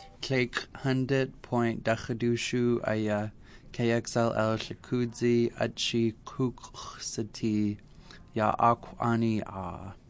Clake 100.dakadushu aya KXLL Shakudzi Achi Kuksati Ya Akwani A.